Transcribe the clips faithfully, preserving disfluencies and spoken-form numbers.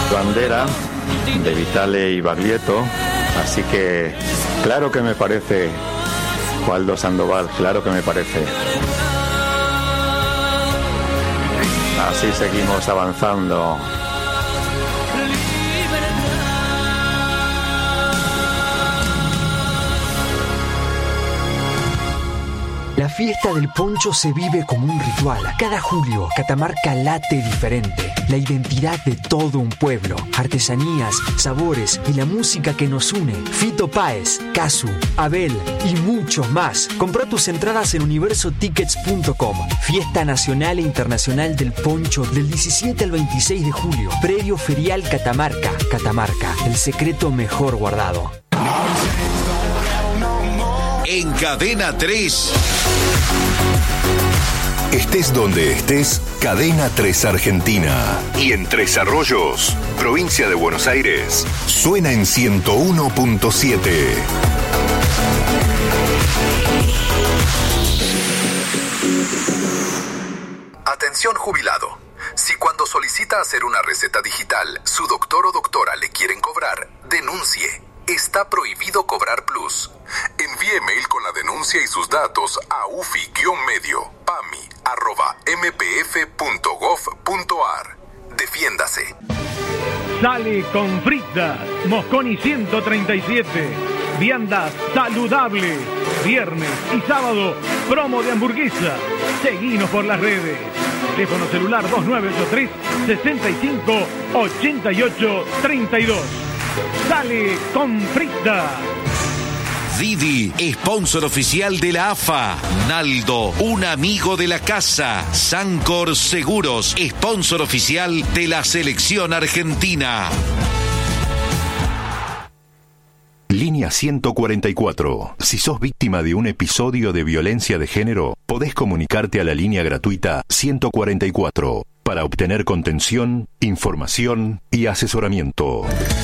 Bandera de Vitale y Baglietto, así que claro que me parece, Waldo Sandoval, claro que me parece. Así seguimos avanzando. La fiesta del poncho se vive como un ritual. Cada julio, Catamarca late diferente. La identidad de todo un pueblo, artesanías, sabores y la música que nos une. Fito Páez, Casu, Abel y muchos más. Compra tus entradas en universo tickets punto com. Fiesta Nacional e Internacional del Poncho del diecisiete al veintiséis de julio. Predio Ferial Catamarca. Catamarca, el secreto mejor guardado. En Cadena tres. Estés donde estés, Cadena tres Argentina. Y en Tres Arroyos, provincia de Buenos Aires, suena en ciento uno punto siete. Atención jubilado. Si cuando solicita hacer una receta digital, su doctor o doctora le quieren cobrar, denuncie. Está prohibido cobrar plus. Envíe mail con la denuncia y sus datos a ufi-medio, pami, arroba, mpf.gov.ar. Defiéndase. Sale con fritas, Mosconi ciento treinta y siete. Viandas saludables. Viernes y sábado, promo de hamburguesa. Seguinos por las redes. Teléfono celular dos nueve ocho tres, seis cinco, ocho ocho tres dos. Sale con fritas. Didi, sponsor oficial de la A F A. Naldo, un amigo de la casa. Sancor Seguros, sponsor oficial de la selección argentina. Línea ciento cuarenta y cuatro. Si sos víctima de un episodio de violencia de género, podés comunicarte a la línea gratuita ciento cuarenta y cuatro para obtener contención, información y asesoramiento.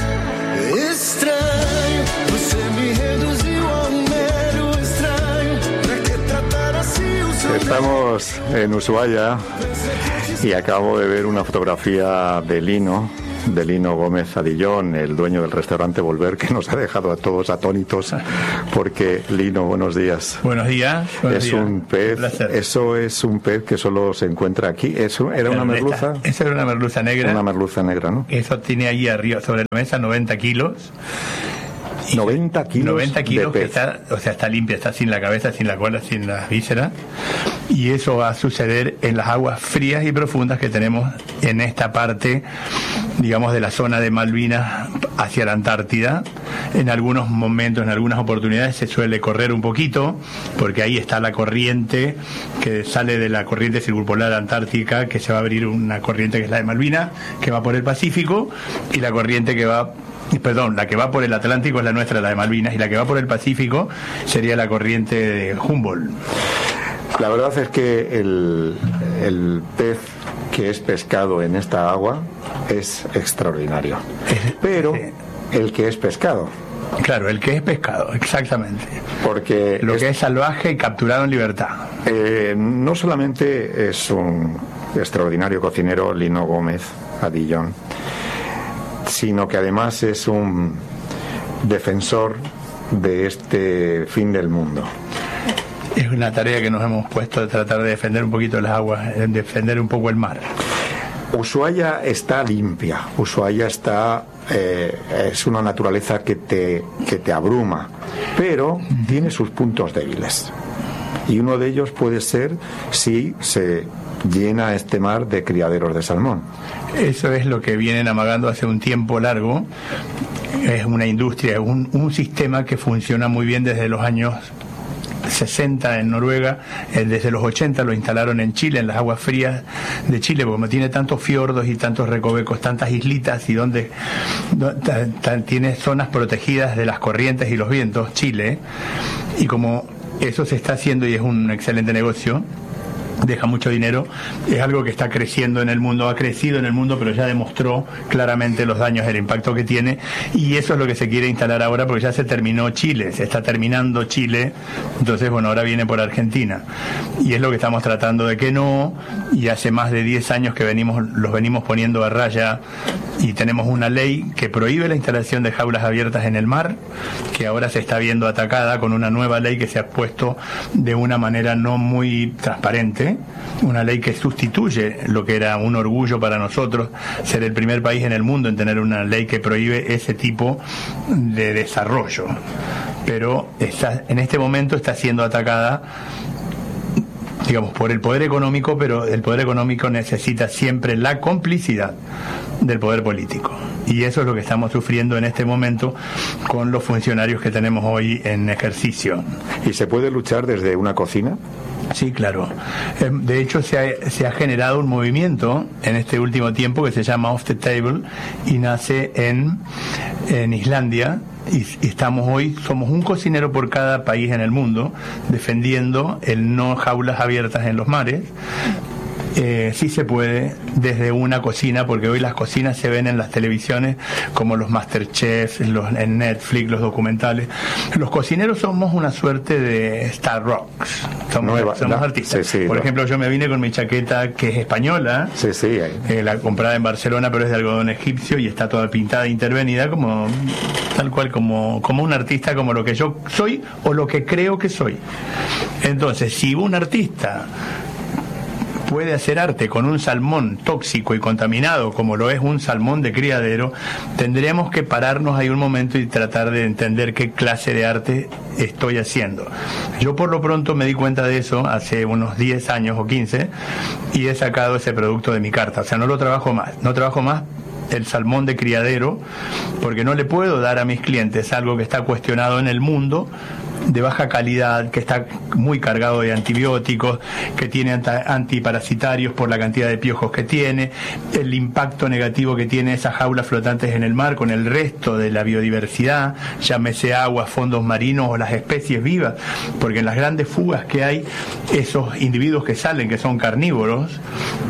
Estamos en Ushuaia y acabo de ver una fotografía de Lino, de Lino Gómez Adillón, el dueño del restaurante Volver, que nos ha dejado a todos atónitos, porque Lino, buenos días. Buenos días. Buenos es días. un pez, un eso es un pez que solo se encuentra aquí. ¿Eso era una merluza? Esa era una merluza negra. Una merluza negra, ¿no? Eso tiene ahí arriba sobre la mesa noventa kilos. noventa kilos, noventa kilos de que pez. está, o sea, está limpia, está sin la cabeza, sin la cola, sin las vísceras. Y eso va a suceder en las aguas frías y profundas que tenemos en esta parte, digamos, de la zona de Malvinas hacia la Antártida. En algunos momentos, en algunas oportunidades se suele correr un poquito, porque ahí está la corriente que sale de la corriente circumpolar antártica, que se va a abrir una corriente que es la de Malvinas, que va por el Pacífico, y la corriente que va Perdón, la que va por el Atlántico es la nuestra, la de Malvinas, y la que va por el Pacífico sería la corriente de Humboldt. La verdad es que el, el pez que es pescado en esta agua es extraordinario. Pero el que es pescado. Claro, el que es pescado, exactamente. Porque lo es, que es salvaje y capturado en libertad. Eh, no solamente es un extraordinario cocinero, Lino Gómez Adillón, sino que además es un defensor de este fin del mundo. Es una tarea que nos hemos puesto de tratar de defender un poquito las aguas, de defender un poco el mar. Ushuaia está limpia, Ushuaia está eh, es una naturaleza que te, que te abruma, pero tiene sus puntos débiles. Y uno de ellos puede ser si se llena este mar de criaderos de salmón. Eso es lo que vienen amagando hace un tiempo largo. Es una industria, un, un sistema que funciona muy bien desde los años sesenta en Noruega, eh, desde los ochenta lo instalaron en Chile, en las aguas frías de Chile, porque como tiene tantos fiordos y tantos recovecos, tantas islitas, y donde do, ta, ta, tiene zonas protegidas de las corrientes y los vientos, Chile, y como eso se está haciendo y es un excelente negocio, deja mucho dinero, es algo que está creciendo en el mundo, ha crecido en el mundo, pero ya demostró claramente los daños, el impacto que tiene, y eso es lo que se quiere instalar ahora, porque ya se terminó Chile, se está terminando Chile, entonces bueno, ahora viene por Argentina, y es lo que estamos tratando de que no, y hace más de diez años que venimos los venimos poniendo a raya, y tenemos una ley que prohíbe la instalación de jaulas abiertas en el mar, que ahora se está viendo atacada con una nueva ley que se ha puesto de una manera no muy transparente, una ley que sustituye lo que era un orgullo para nosotros, ser el primer país en el mundo en tener una ley que prohíbe ese tipo de desarrollo. Pero está, en este momento está siendo atacada, digamos, por el poder económico, pero el poder económico necesita siempre la complicidad del poder político. Y eso es lo que estamos sufriendo en este momento con los funcionarios que tenemos hoy en ejercicio. ¿Y se puede luchar desde una cocina? Sí, claro. De hecho, se ha, se ha generado un movimiento en este último tiempo que se llama Off the Table y nace en, en Islandia. Y estamos hoy, somos un cocinero por cada país en el mundo defendiendo el no jaulas abiertas en los mares. Eh, sí se puede desde una cocina, porque hoy las cocinas se ven en las televisiones como los Masterchefs, los, en Netflix, los documentales. Los cocineros somos una suerte de Star Rocks, somos, Nueva, somos no, artistas. Sí, sí, por no. ejemplo, yo me vine con mi chaqueta que es española, sí, sí, eh, la comprada en Barcelona, pero es de algodón egipcio y está toda pintada e intervenida como tal cual como, como un artista, como lo que yo soy o lo que creo que soy. Entonces, si un artista puede hacer arte con un salmón tóxico y contaminado como lo es un salmón de criadero, tendríamos que pararnos ahí un momento y tratar de entender qué clase de arte estoy haciendo. Yo por lo pronto me di cuenta de eso hace unos diez años o quince y he sacado ese producto de mi carta, o sea, no lo trabajo más, no trabajo más el salmón de criadero, porque no le puedo dar a mis clientes algo que está cuestionado en el mundo, de baja calidad, que está muy cargado de antibióticos, que tiene antiparasitarios por la cantidad de piojos que tiene, el impacto negativo que tiene esas jaulas flotantes en el mar con el resto de la biodiversidad, llámese agua, fondos marinos o las especies vivas, porque en las grandes fugas que hay, esos individuos que salen, que son carnívoros,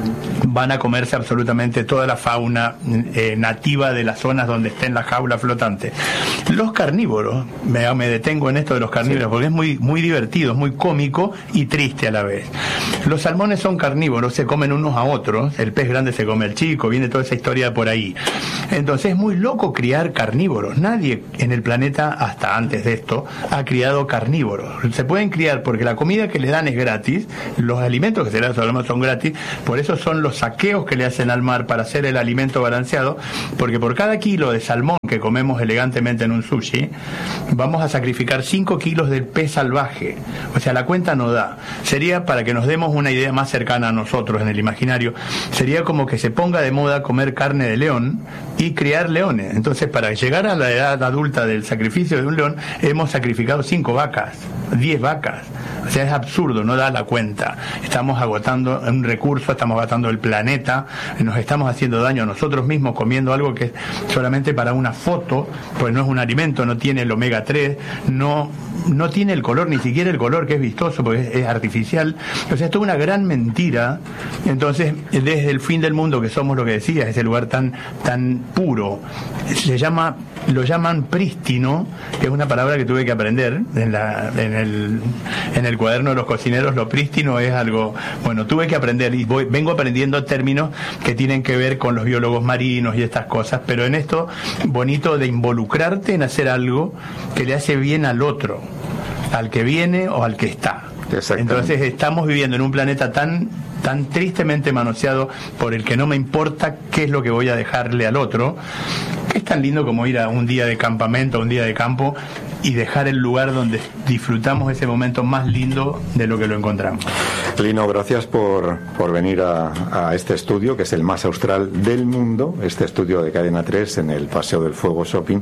van a comerse absolutamente toda la fauna eh, nativa de las zonas donde estén las jaulas flotantes. Los carnívoros, me, me detengo en esto de los carnívoros, sí, porque es muy, muy divertido, es muy cómico y triste a la vez. Los salmones son carnívoros, se comen unos a otros, el pez grande se come al chico, viene toda esa historia por ahí. Entonces es muy loco criar carnívoros. Nadie en el planeta, hasta antes de esto, ha criado carnívoros. Se pueden criar porque la comida que le dan es gratis, los alimentos que se le dan son gratis, por eso son los saqueos que le hacen al mar para hacer el alimento balanceado, porque por cada kilo de salmón que comemos elegantemente en un sushi, vamos a sacrificar cinco kilos de pez salvaje. O sea, la cuenta no da. Sería, para que nos demos una idea más cercana a nosotros en el imaginario, sería como que se ponga de moda comer carne de león y criar leones. Entonces, para llegar a la edad adulta del sacrificio de un león, hemos sacrificado cinco vacas, diez vacas. O sea, es absurdo, no da la cuenta. Estamos agotando un recurso, estamos agotando el planeta, nos estamos haciendo daño a nosotros mismos comiendo algo que es solamente para una foto, pues no es un alimento, no tiene el omega tres, no, no tiene el color, ni siquiera el color que es vistoso, porque es, es artificial. O sea, es toda una gran mentira. Entonces, desde el fin del mundo, que somos lo que decías, ese lugar tan, tan puro, se llama, lo llaman prístino, que es una palabra que tuve que aprender en, la, en, el, en el cuaderno de los cocineros. Lo prístino es algo, bueno, tuve que aprender y voy, vengo aprendiendo términos que tienen que ver con los biólogos marinos y estas cosas, pero en esto bonito de involucrarte en hacer algo que le hace bien al otro, al que viene o al que está. Entonces estamos viviendo en un planeta tan tan tristemente manoseado por el que no me importa qué es lo que voy a dejarle al otro, que es tan lindo como ir a un día de campamento, un día de campo y dejar el lugar donde disfrutamos ese momento más lindo de lo que lo encontramos. Lino, gracias por, por venir a, a este estudio, que es el más austral del mundo, este estudio de Cadena tres en el Paseo del Fuego Shopping,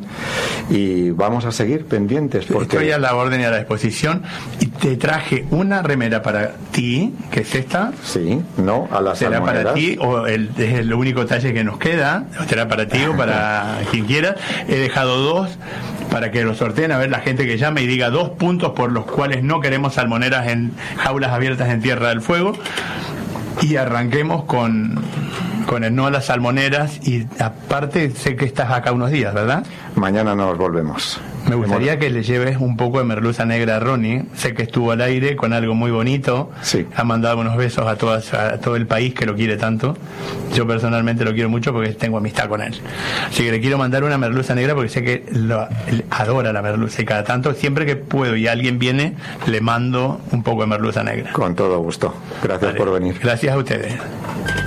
y vamos a seguir pendientes porque... Estoy a la orden y a la disposición, y te traje una remera para ti, que es esta. Sí, no, a las será salmoneras. Para ti, o el, es el único talle que nos queda, será para ti o para quien quiera. He dejado dos para que lo sorteen, a ver la gente que llame y diga dos puntos por los cuales no queremos salmoneras en jaulas abiertas en Tierra del Fuego, y arranquemos con, con el no a las salmoneras. Y aparte sé que estás acá unos días, ¿verdad? Mañana nos volvemos. Me gustaría que le lleves un poco de merluza negra a Ronnie. Sé que estuvo al aire con algo muy bonito. Sí. Ha mandado unos besos a, todas, a todo el país que lo quiere tanto. Yo personalmente lo quiero mucho porque tengo amistad con él. Así que le quiero mandar una merluza negra porque sé que lo, adora la merluza. Y cada tanto, siempre que puedo y alguien viene, le mando un poco de merluza negra. Con todo gusto. Gracias Vale. por venir. Gracias a ustedes.